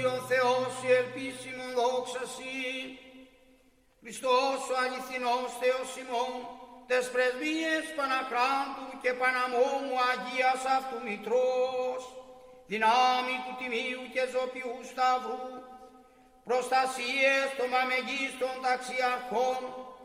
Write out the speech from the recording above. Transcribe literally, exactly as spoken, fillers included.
ο Θεός η ελπίσιμον δόξα Συ. Χριστός ο αληθινός Θεός ημών, τες πρεσβείες Πανακράντου και Παναμόμου Αγίας αυτού Μητρός, δυνάμει του Τιμίου και Ζωπιού Σταυρού, προστασίες των αμεγίστων ταξιαρχών,